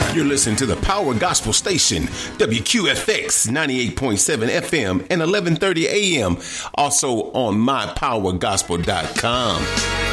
You're listening to the Power Gospel Station, WQFX 98.7 FM and 1130 AM. Also on mypowergospel.com.